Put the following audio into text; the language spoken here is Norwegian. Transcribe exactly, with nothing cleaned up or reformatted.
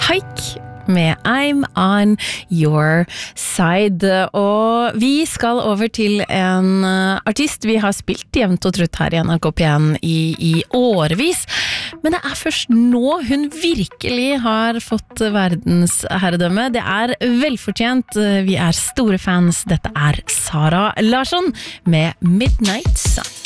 Haik med I'm on your side. Og vi skal over til en artist vi har spilt jevnt og trutt her i N R K P en i, i årevis. Men det er først nå hun virkelig har fått verdens herredømme. Det er velfortjent. Vi er store fans. Dette er Sara Larsson med Midnight Sun.